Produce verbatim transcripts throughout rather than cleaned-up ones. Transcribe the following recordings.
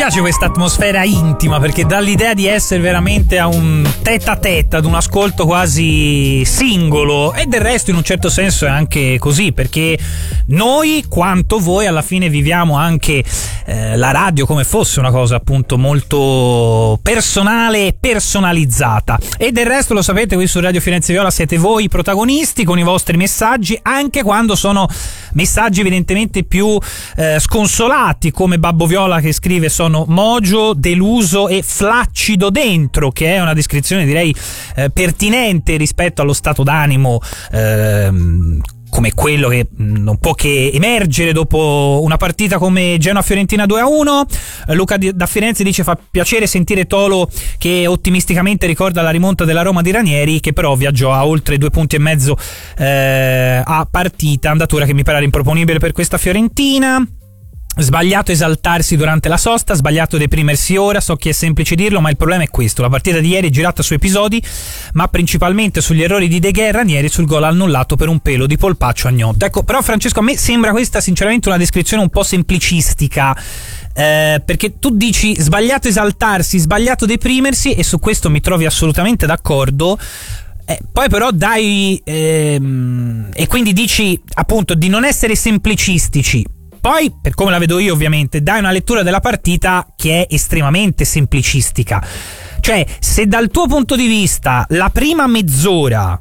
piace questa atmosfera intima perché dà l'idea di essere veramente a un tête à tête, ad un ascolto quasi singolo, e del resto in un certo senso è anche così, perché noi quanto voi alla fine viviamo anche eh, la radio come fosse una cosa appunto molto personale e personalizzata, e del resto lo sapete, qui su Radio Firenze Viola siete voi i protagonisti con i vostri messaggi, anche quando sono messaggi evidentemente più eh, sconsolati, come Babbo Viola che scrive: sono mogio, deluso e flaccido dentro, che è una descrizione direi eh, pertinente rispetto allo stato d'animo eh, come quello che non può che emergere dopo una partita come Genoa-Fiorentina due a uno. Luca da Firenze dice: fa piacere sentire Tolo che ottimisticamente ricorda la rimonta della Roma di Ranieri, che però viaggiò a oltre due punti e mezzo eh, a partita, andatura che mi pare improponibile per questa Fiorentina. Sbagliato esaltarsi durante la sosta, sbagliato deprimersi ora, so che è semplice dirlo, ma il problema è questo: la partita di ieri è girata su episodi, ma principalmente sugli errori di De Gea e Ranieri, sul gol annullato per un pelo di polpaccio a Gnonto. Ecco, però Francesco, a me sembra questa sinceramente una descrizione un po' semplicistica, eh, perché tu dici sbagliato esaltarsi, sbagliato deprimersi, e su questo mi trovi assolutamente d'accordo. Eh, poi però dai ehm, e quindi dici appunto di non essere semplicistici. Poi, per come la vedo io ovviamente, dai una lettura della partita che è estremamente semplicistica. Cioè, se dal tuo punto di vista la prima mezz'ora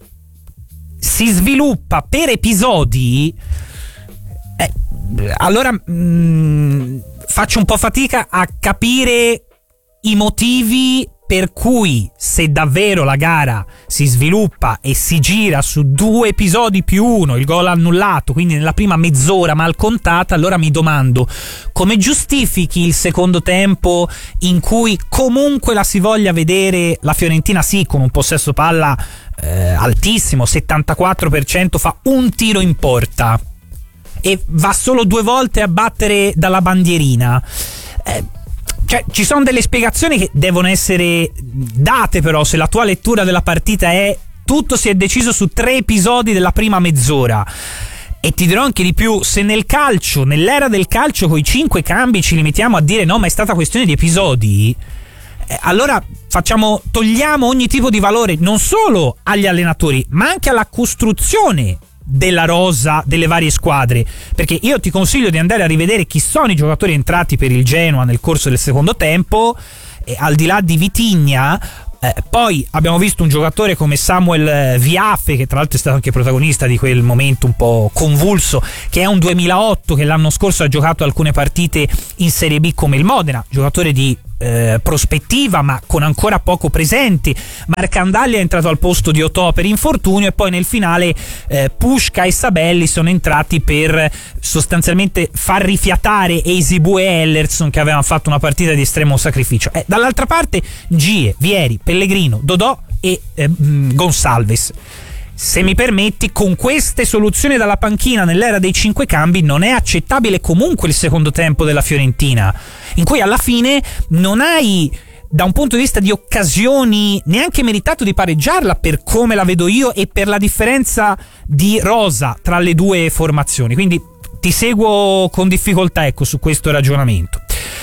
si sviluppa per episodi, eh, allora mh, faccio un po' fatica a capire i motivi per cui, se davvero la gara si sviluppa e si gira su due episodi più uno, il gol annullato, quindi nella prima mezz'ora mal contata, allora mi domando come giustifichi il secondo tempo in cui comunque la si voglia vedere la Fiorentina, sì, con un possesso palla eh, altissimo, settantaquattro per cento, fa un tiro in porta e va solo due volte a battere dalla bandierina. eh, Cioè, ci sono delle spiegazioni che devono essere date, però se la tua lettura della partita è tutto si è deciso su tre episodi della prima mezz'ora. E ti dirò anche di più: se nel calcio, nell'era del calcio, coi cinque cambi ci limitiamo a dire no, ma è stata questione di episodi, eh, allora facciamo, togliamo ogni tipo di valore non solo agli allenatori, ma anche alla costruzione della rosa delle varie squadre, perché io ti consiglio di andare a rivedere chi sono i giocatori entrati per il Genoa nel corso del secondo tempo, e al di là di Vitinha eh, poi abbiamo visto un giocatore come Samuel Viaffe, che tra l'altro è stato anche protagonista di quel momento un po' convulso, che è un duemilaotto che l'anno scorso ha giocato alcune partite in Serie B come il Modena, giocatore di Eh, prospettiva ma con ancora poco presenti. Marcandaglia è entrato al posto di Otò per infortunio, e poi nel finale eh, Puška e Sabelli sono entrati per sostanzialmente far rifiatare Eisibu e Ellerson, che avevano fatto una partita di estremo sacrificio. Eh, dall'altra parte Gie, Vieri, Pellegrino, Dodò e eh, Gonçalves. Se mi permetti, con queste soluzioni dalla panchina nell'era dei cinque cambi non è accettabile comunque il secondo tempo della Fiorentina, in cui alla fine non hai, da un punto di vista di occasioni, neanche meritato di pareggiarla, per come la vedo io e per la differenza di rosa tra le due formazioni. Quindi ti seguo con difficoltà, ecco, su questo ragionamento.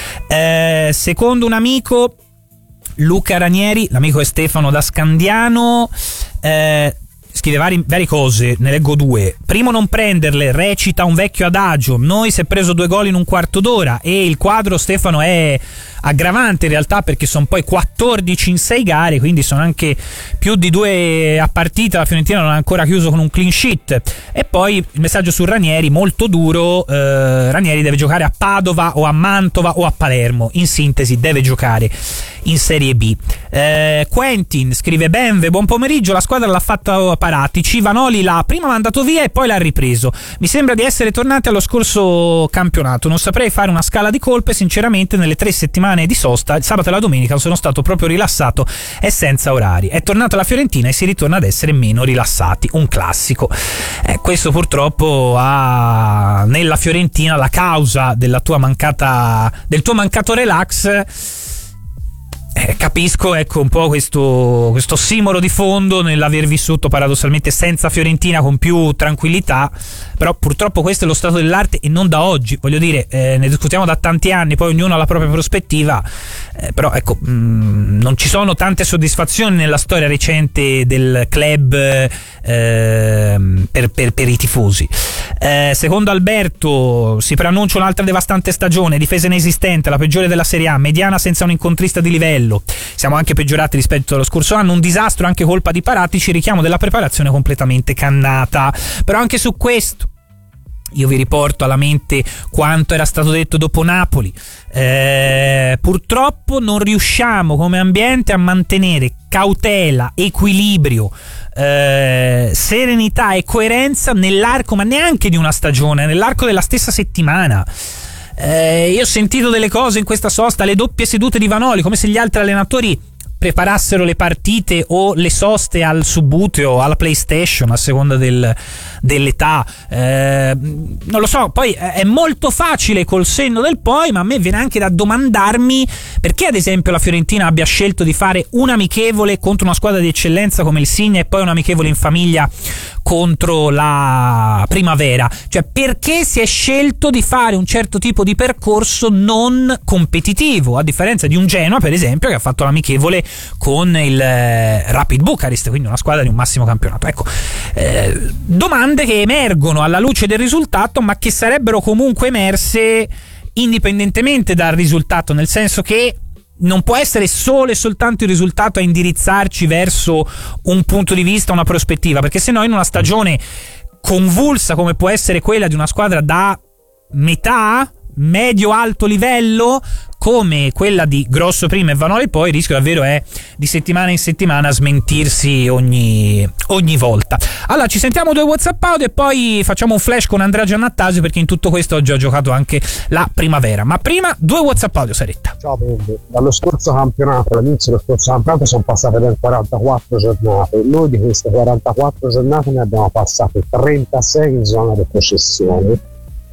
Eh, secondo un amico, Luca Ranieri, l'amico è Stefano da Scandiano, eh, scrive vari, varie cose, ne leggo due. Primo, non prenderle, recita un vecchio adagio: noi si è preso due gol in un quarto d'ora. E il quadro, Stefano, è aggravante in realtà, perché sono poi quattordici in sei gare, quindi sono anche più di due a partita. La Fiorentina non ha ancora chiuso con un clean sheet. E poi il messaggio su Ranieri, molto duro: eh, Ranieri deve giocare a Padova o a Mantova o a Palermo, in sintesi deve giocare in Serie B. eh, Quentin scrive: Benve, buon pomeriggio, la squadra l'ha fatta Paratici, Vanoli l'ha prima mandato via e poi l'ha ripreso, mi sembra di essere tornati allo scorso campionato, non saprei fare una scala di colpe sinceramente. Nelle tre settimane di sosta, il sabato e la domenica, sono stato proprio rilassato e senza orari. È tornata la Fiorentina e si ritorna ad essere meno rilassati, un classico. eh, questo purtroppo ha nella Fiorentina la causa della tua mancata del tuo mancato relax Eh, capisco, ecco, un po' questo, questo ossimoro di fondo nell'aver vissuto paradossalmente senza Fiorentina con più tranquillità, però purtroppo questo è lo stato dell'arte e non da oggi, voglio dire, eh, ne discutiamo da tanti anni, poi ognuno ha la propria prospettiva, eh, però ecco, mh, non ci sono tante soddisfazioni nella storia recente del club eh, per, per, per i tifosi. Eh, secondo Alberto si preannuncia un'altra devastante stagione, difesa inesistente, la peggiore della Serie A, mediana senza un incontrista di livello. Siamo anche peggiorati rispetto allo scorso anno, un disastro anche colpa di Paratici, richiamo della preparazione completamente cannata. Però anche su questo io vi riporto alla mente quanto era stato detto dopo Napoli. Eh, purtroppo non riusciamo come ambiente a mantenere cautela, equilibrio, eh, serenità e coerenza nell'arco, ma neanche di una stagione, nell'arco della stessa settimana. Eh, io ho sentito delle cose in questa sosta, le doppie sedute di Vanoli, come se gli altri allenatori preparassero le partite o le soste al subbuteo, alla PlayStation, a seconda del, dell'età. Eh, non lo so, poi è molto facile col senno del poi, ma a me viene anche da domandarmi perché ad esempio la Fiorentina abbia scelto di fare un amichevole contro una squadra di eccellenza come il Signa e poi un amichevole in famiglia contro la Primavera. Cioè, perché si è scelto di fare un certo tipo di percorso non competitivo, a differenza di un Genoa per esempio che ha fatto l'amichevole con il eh, Rapid Bucarest, quindi una squadra di un massimo campionato. Ecco, eh, domande che emergono alla luce del risultato, ma che sarebbero comunque emerse indipendentemente dal risultato, nel senso che non può essere solo e soltanto il risultato a indirizzarci verso un punto di vista, una prospettiva, perché se no in una stagione convulsa come può essere quella di una squadra da metà, medio-alto livello come quella di Grosso prima e Vanoli poi, il rischio davvero è di settimana in settimana smentirsi ogni, ogni volta. Allora ci sentiamo due WhatsApp audio e poi facciamo un flash con Andrea Giannattasio, perché in tutto questo oggi ha giocato anche la Primavera. Ma prima due WhatsApp audio, Saretta. Ciao Pedro, dallo scorso campionato, all'inizio dello scorso campionato sono passate ben quarantaquattro giornate, noi di queste quarantaquattro giornate ne abbiamo passate trentasei in zona di processione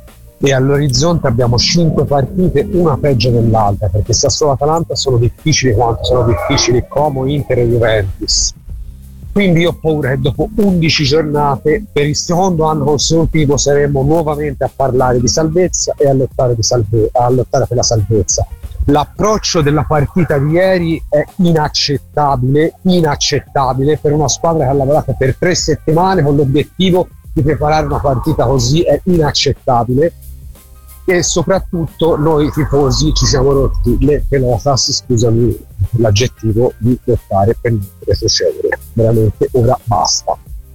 e all'orizzonte abbiamo cinque partite, una peggio dell'altra, perché Sassuolo e Atalanta sono difficili quanto sono difficili Como, Inter e Juventus. Quindi io ho paura che dopo undici giornate per il secondo anno consecutivo saremo nuovamente a parlare di salvezza e a lottare, di salve- a lottare per la salvezza. L'approccio della partita di ieri è inaccettabile, inaccettabile per una squadra che ha lavorato per tre settimane con l'obiettivo di preparare una partita così, è inaccettabile. E soprattutto noi tifosi ci siamo rotti le pelotas, scusami l'aggettivo, di lottare per non retrocedere. Veramente ora basta.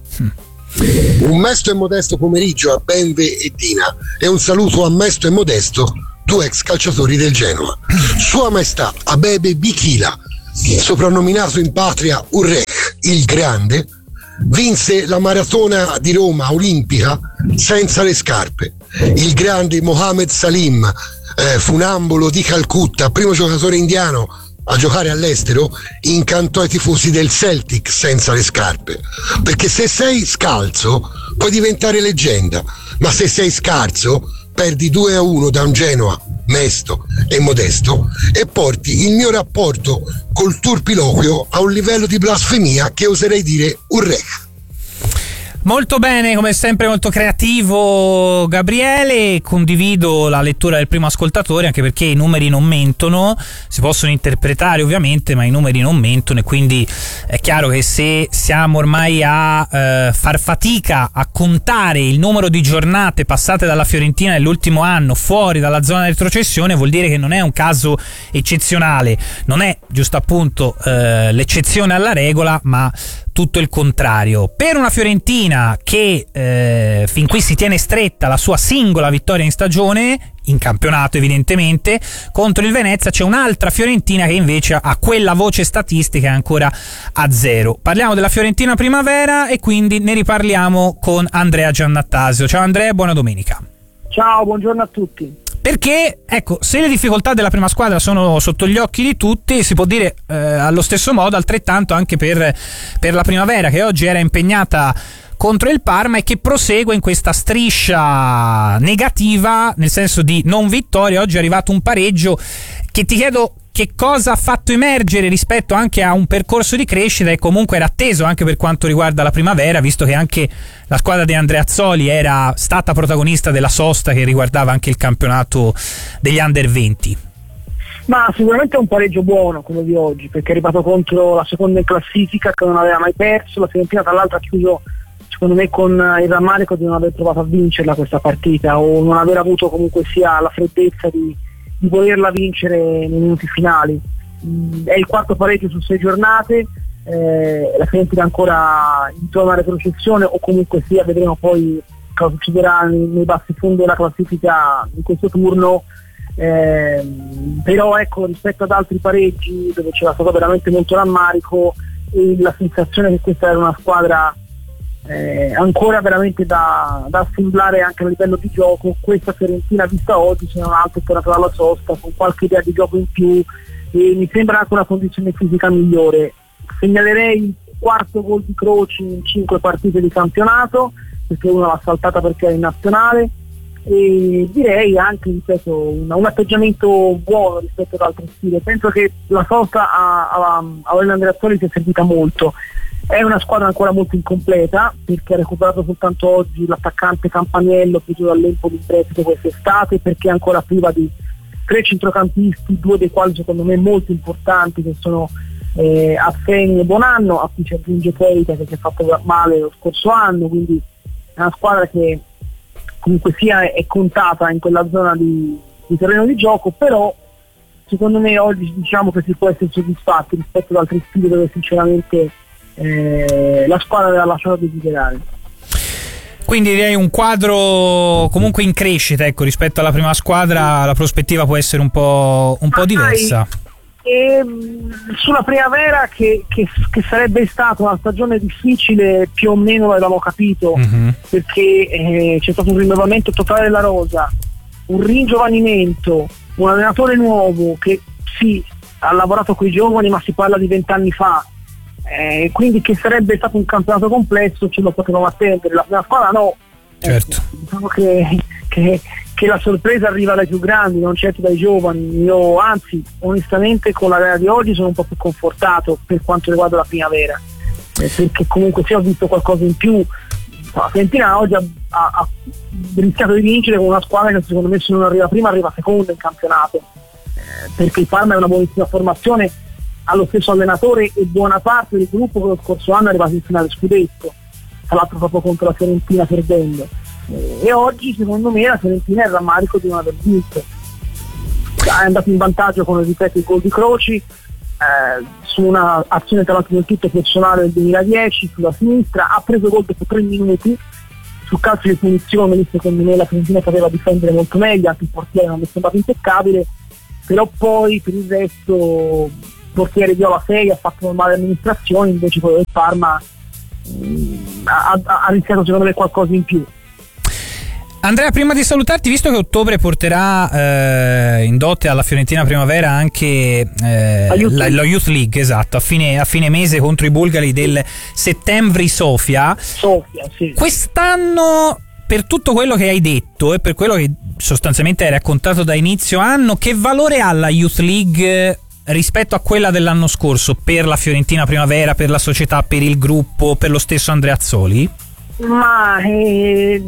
Un mesto e modesto pomeriggio a Benve e Dina e un saluto a Mesto e Modesto, due ex calciatori del Genoa. Sua Maestà Abebe Bikila, soprannominato in patria Urrech il Grande, vinse la maratona di Roma olimpica senza le scarpe. Il grande Mohammed Salim, eh, funambolo di Calcutta, primo giocatore indiano a giocare all'estero, incantò i tifosi del Celtic senza le scarpe, perché se sei scalzo puoi diventare leggenda, ma se sei scarso perdi due a uno da un Genoa mesto e modesto e porti il mio rapporto col turpiloquio a un livello di blasfemia che oserei dire urrech. Molto bene, come sempre molto creativo Gabriele, condivido la lettura del primo ascoltatore, anche perché i numeri non mentono, si possono interpretare ovviamente, ma i numeri non mentono e quindi è chiaro che se siamo ormai a eh, far fatica a contare il numero di giornate passate dalla Fiorentina nell'ultimo anno fuori dalla zona di retrocessione, vuol dire che non è un caso eccezionale, non è giusto appunto eh, l'eccezione alla regola, ma tutto il contrario. Per una Fiorentina che eh, fin qui si tiene stretta la sua singola vittoria in stagione, in campionato evidentemente, contro il Venezia c'è un'altra Fiorentina che invece ha quella voce statistica ancora a zero. Parliamo della Fiorentina Primavera e quindi ne riparliamo con Andrea Giannattasio. Ciao Andrea, buona domenica. Ciao, buongiorno a tutti. Perché, ecco, se le difficoltà della prima squadra sono sotto gli occhi di tutti, si può dire eh, allo stesso modo altrettanto anche per, per la Primavera, che oggi era impegnata contro il Parma e che prosegue in questa striscia negativa, nel senso di non vittoria. Oggi è arrivato un pareggio che ti chiedo che cosa ha fatto emergere rispetto anche a un percorso di crescita e comunque era atteso anche per quanto riguarda la primavera, visto che anche la squadra di Andreazzoli era stata protagonista della sosta che riguardava anche il campionato degli under venti. Ma sicuramente è un pareggio buono quello di oggi, perché è arrivato contro la seconda in classifica che non aveva mai perso. La Fiorentina tra l'altro ha chiuso secondo me con il rammarico di non aver provato a vincerla questa partita, o non aver avuto comunque sia la freddezza di, di volerla vincere nei minuti finali. Mm, è il quarto pareggio su sei giornate, eh, la Fiorentina ancora in zona retrocessione, o comunque sia vedremo poi cosa succederà nei, nei bassi fondi della classifica in questo turno. Eh, però ecco, rispetto ad altri pareggi dove c'era stato veramente molto rammarico e la sensazione che questa era una squadra eh, ancora veramente da, da assemblare anche a livello di gioco, questa Fiorentina vista oggi, se non altro tornata dalla sosta con qualche idea di gioco in più e mi sembra anche una condizione fisica migliore. Segnalerei il quarto gol di Croci in cinque partite di campionato, perché una l'ha saltata perché era in nazionale, e direi anche, ripeto, un, un atteggiamento buono rispetto ad altri stili. Penso che la sosta a, a, a Andreazzoli sia servita molto. È una squadra ancora molto incompleta perché ha recuperato soltanto oggi l'attaccante Campaniello, preso dall'Empoli in prestito quest'estate, perché è ancora priva di tre centrocampisti, due dei quali secondo me molto importanti, che sono eh, Affeni e Bonanno, a cui ci aggiunge Keita che si è fatto male lo scorso anno, quindi è una squadra che comunque sia è contata in quella zona di, di terreno di gioco, però secondo me oggi diciamo che si può essere soddisfatti rispetto ad altri stili dove sinceramente eh, la squadra aveva lasciato desiderare. Quindi direi un quadro comunque in crescita, ecco, rispetto alla prima squadra la prospettiva può essere un po', un po' diversa. E sulla primavera che, che, che sarebbe stata una stagione difficile più o meno l'avevamo capito, mm-hmm. perché eh, c'è stato un rinnovamento totale della rosa, un ringiovanimento, un allenatore nuovo che sì ha lavorato con i giovani ma si parla di vent'anni fa, eh, quindi che sarebbe stato un campionato complesso ce lo potevamo attendere. La prima squadra no, certo. eh, diciamo che, che che la sorpresa arriva dai più grandi, non certo dai giovani. Io anzi onestamente con la gara di oggi sono un po' più confortato per quanto riguarda la primavera, eh, perché comunque se ho visto qualcosa in più. La Fiorentina oggi ha, ha, ha rischiato di vincere con una squadra che secondo me se non arriva prima arriva seconda in campionato, eh, perché il Parma è una buonissima formazione, ha lo stesso allenatore e buona parte del gruppo che lo scorso anno è arrivato in finale scudetto, tra l'altro proprio contro la Fiorentina perdendo. E oggi secondo me la Fiorentina è il rammarico di non aver vinto. È andato in vantaggio con, ripeto, il gol di Croci, eh, su una azione tra l'altro del tutto personale del duemiladieci sulla sinistra, ha preso gol dopo tre minuti su calcio di punizione. Lì secondo me la Fiorentina poteva difendere molto meglio, anche il portiere non mi è sembrato impeccabile, però poi per il resto il portiere Viola sei ha fatto normale amministrazione, invece quello del Parma mh, ha, ha rischiato secondo me qualcosa in più. Andrea, prima di salutarti, visto che ottobre porterà eh, in dote alla Fiorentina Primavera anche eh, Youth la, la Youth League, esatto, a fine, a fine mese contro i bulgari del Settemvri Sofia. Sofia, sì. Quest'anno, per tutto quello che hai detto e per quello che sostanzialmente hai raccontato da inizio anno, che valore ha la Youth League rispetto a quella dell'anno scorso per la Fiorentina Primavera, per la società, per il gruppo, per lo stesso Andreazzoli? Ma eh...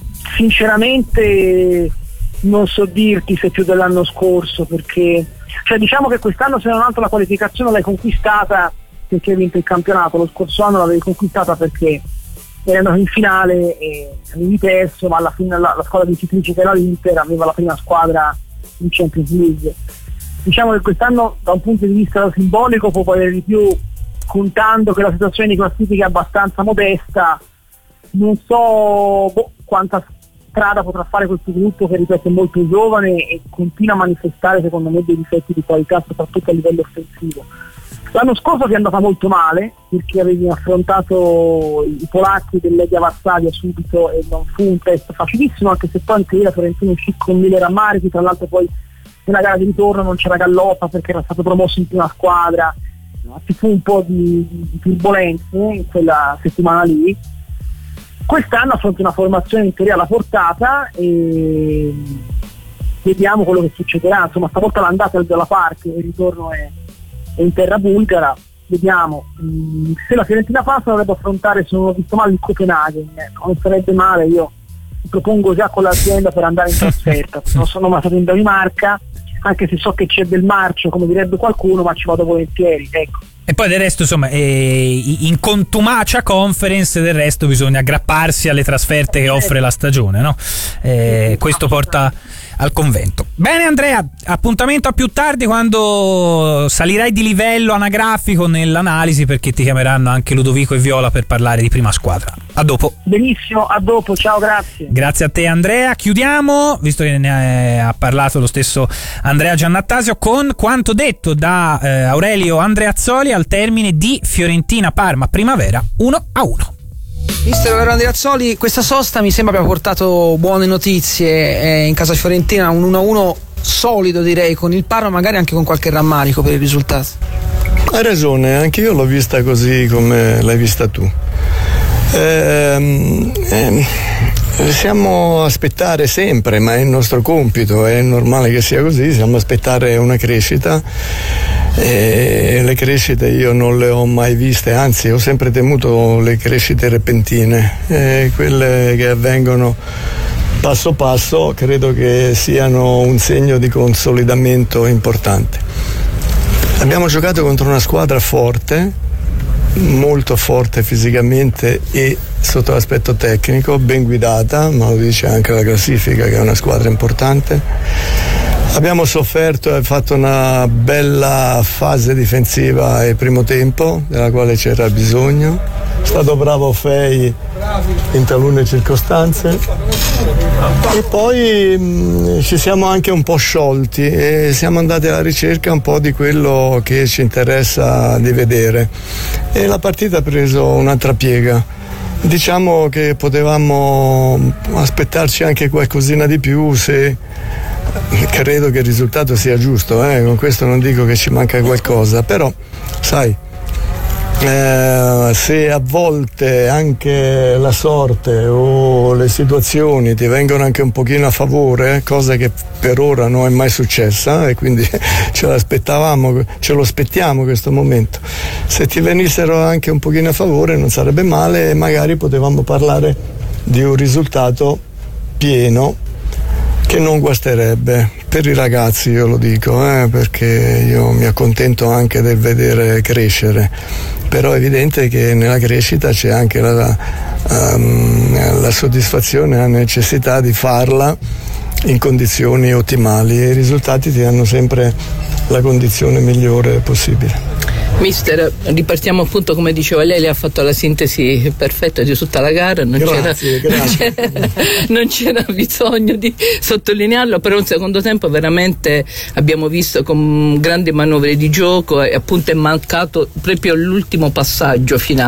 sinceramente non so dirti se più dell'anno scorso, perché cioè diciamo che quest'anno se non altro la qualificazione l'hai conquistata perché hai vinto il campionato, lo scorso anno l'avevi conquistata perché eri andato in finale e avevi perso, ma alla fine la, la squadra vincitrice che era l'Inter aveva la prima squadra in Champions League. Diciamo che quest'anno da un punto di vista simbolico può valere di più, contando che la situazione di classifica è abbastanza modesta. Non so boh, quanta strada potrà fare questo gruppo che, ripeto, è molto giovane e continua a manifestare secondo me dei difetti di qualità soprattutto a livello offensivo. L'anno scorso ti è andata molto male perché avevi affrontato i polacchi del Legia Varsavia subito e non fu un test facilissimo, anche se poi anche lì la Fiorentina uscì con mille rammarichi. Tra l'altro poi nella gara di ritorno non c'era Galloppa perché era stato promosso in prima squadra, ci fu un po' di, di turbolenze in quella settimana lì. Quest'anno affronta una formazione in teoria alla portata e vediamo quello che succederà. Insomma, stavolta l'andata è della Park, il ritorno è, è in terra bulgara. Vediamo, mh, se la Fiorentina passa dovrebbe affrontare, se non ho visto male, il Copenaghen, ecco, non sarebbe male. Io mi propongo già con l'azienda per andare in trasferta, non sono mai stato in Danimarca, anche se so che c'è del marcio, come direbbe qualcuno, ma ci vado volentieri, ecco. E poi del resto, insomma, eh, in contumacia conference, del resto bisogna aggrapparsi alle trasferte che offre la stagione, no? Eh, questo porta al convento. Bene Andrea, appuntamento a più tardi quando salirai di livello anagrafico nell'analisi, perché ti chiameranno anche Ludovico e Viola per parlare di prima squadra. A dopo. Benissimo, a dopo, ciao, grazie. Grazie a te Andrea. Chiudiamo, visto che ne ha parlato lo stesso Andrea Giannattasio, con quanto detto da eh, Aurelio Andreazzoli al termine di Fiorentina-Parma primavera uno a uno. Mister Andreazzoli, questa sosta mi sembra abbia portato buone notizie, eh, in casa fiorentina un uno a uno solido, direi, con il Parma, magari anche con qualche rammarico per il risultato. Hai ragione, anche io l'ho vista così come l'hai vista tu. Ehm, ehm, siamo a aspettare sempre, ma è il nostro compito, è normale che sia così, siamo a aspettare una crescita. E le crescite io non le ho mai viste, anzi ho sempre temuto le crescite repentine, e quelle che avvengono passo passo credo che siano un segno di consolidamento importante. Abbiamo giocato contro una squadra forte, molto forte fisicamente e sotto l'aspetto tecnico, ben guidata, ma lo dice anche la classifica che è una squadra importante. Abbiamo sofferto e fatto una bella fase difensiva il primo tempo, della quale c'era bisogno. È stato bravo Fei in talune circostanze. E poi mh, ci siamo anche un po' sciolti e siamo andati alla ricerca un po' di quello che ci interessa di vedere. E la partita ha preso un'altra piega. Diciamo che potevamo aspettarci anche qualcosina di più, se credo che il risultato sia giusto, eh? Con questo non dico che ci manca qualcosa, però sai, eh, se a volte anche la sorte o le situazioni ti vengono anche un pochino a favore, cosa che per ora non è mai successa e quindi ce l'aspettavamo, ce lo aspettiamo questo momento, se ti venissero anche un pochino a favore non sarebbe male e magari potevamo parlare di un risultato pieno che non guasterebbe per i ragazzi, io lo dico, eh, perché io mi accontento anche del vedere crescere, però è evidente che nella crescita c'è anche la, um, la soddisfazione, la necessità di farla in condizioni ottimali e i risultati ti danno sempre la condizione migliore possibile. Mister, ripartiamo appunto, come diceva lei, lei ha fatto la sintesi perfetta di tutta la gara, non, grazie, c'era, grazie. Non, c'era, non c'era bisogno di sottolinearlo, però un secondo tempo veramente abbiamo visto con grandi manovre di gioco e appunto è mancato proprio l'ultimo passaggio finale.